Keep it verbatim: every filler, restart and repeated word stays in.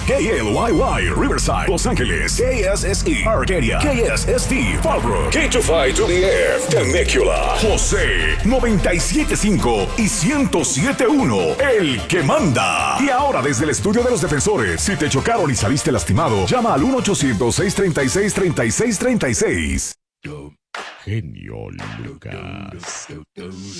K L Y Y, Riverside, Los Ángeles. K S S E, Arcadia. K S S T, Fallbrook. K veinticinco W F, Temecula. José, noventa y siete punto cinco y ciento siete punto uno, el que manda. Y ahora desde el estudio de los defensores, si te chocaron y saliste lastimado, llama al uno ochocientos, seiscientos treinta y seis, treinta y seis treinta y seis. Genio Lucas.